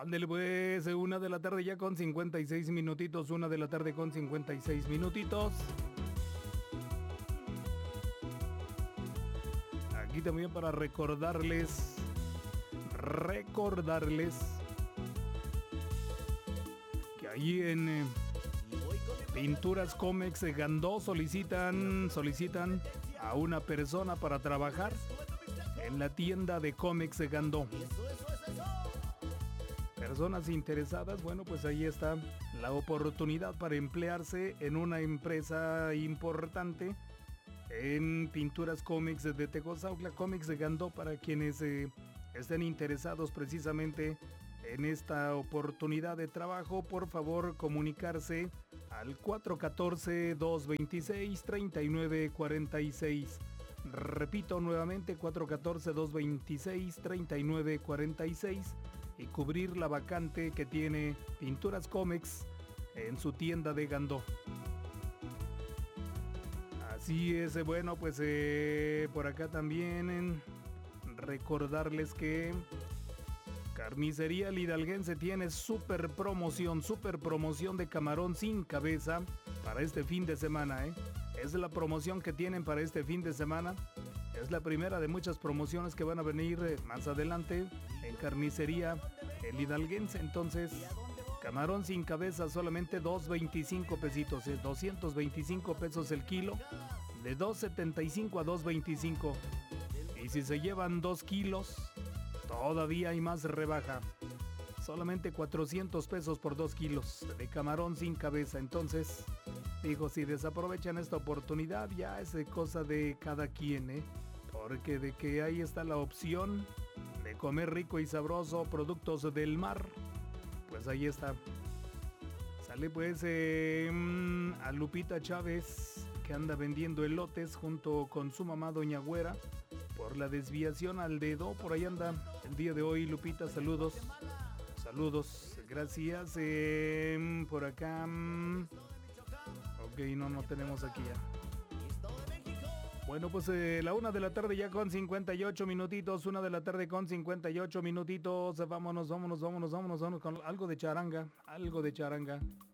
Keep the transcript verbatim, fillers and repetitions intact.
Ándele pues, una de la tarde ya con cincuenta y seis minutitos, una de la tarde con cincuenta y seis minutitos. Aquí también para recordarles, recordarles que ahí en eh, Pinturas Comex Gandó solicitan, solicitan a una persona para trabajar en la tienda de Comex Gandó. Personas interesadas, bueno, pues ahí está la oportunidad para emplearse en una empresa importante en Pinturas Comex de Tecozautla, Comex de Gandó, para quienes eh, estén interesados precisamente en esta oportunidad de trabajo. Por favor, comunicarse al cuatro uno cuatro, dos dos seis, tres nueve cuatro seis. Repito nuevamente, cuatro uno cuatro, dos dos seis, tres nueve cuatro seis, y cubrir la vacante que tiene Pinturas Comex en su tienda de Gandó. Así es, bueno, pues eh, por acá también eh, recordarles que Carnicería El Hidalguense tiene super promoción, super promoción de camarón sin cabeza para este fin de semana, ¿eh? Es la promoción que tienen para este fin de semana. Es la primera de muchas promociones que van a venir eh, más adelante en Carnicería El Hidalguense. Entonces, camarón sin cabeza solamente dos veinticinco pesitos, ¿eh? doscientos veinticinco pesos el kilo, de dos setenta y cinco a dos veinticinco. Y si se llevan dos kilos, todavía hay más rebaja. Solamente cuatrocientos pesos por dos kilos de camarón sin cabeza. Entonces, digo, si desaprovechan esta oportunidad, ya es cosa de cada quien, ¿eh? Porque de que ahí está la opción de comer rico y sabroso productos del mar, pues ahí está. Sale pues eh, a Lupita Chávez, que anda vendiendo elotes junto con su mamá Doña Güera por la desviación al dedo. Por ahí anda el día de hoy, Lupita, saludos. Saludos, gracias. Eh, por acá. Ok, no, no tenemos aquí ya. Bueno, pues eh, la una de la tarde ya con cincuenta y ocho minutitos, una de la tarde con cincuenta y ocho minutitos. Vámonos, vámonos, vámonos, vámonos, vámonos con algo de charanga, algo de charanga.